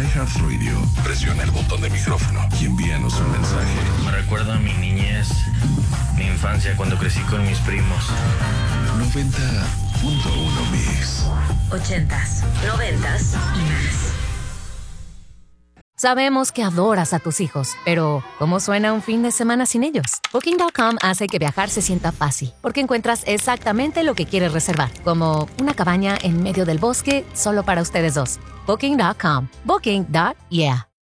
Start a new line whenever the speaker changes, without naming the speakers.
iHeartRadio, presiona el botón de micrófono y envíanos un mensaje.
Me recuerda a mi niñez, mi infancia cuando crecí con mis primos.
90.1 Mix.
80s, 90s y más.
Sabemos que adoras a tus hijos, pero ¿cómo suena un fin de semana sin ellos? Booking.com hace que viajar se sienta fácil, porque encuentras exactamente lo que quieres reservar, como una cabaña en medio del bosque solo para ustedes dos. Booking.com. Booking.yeah.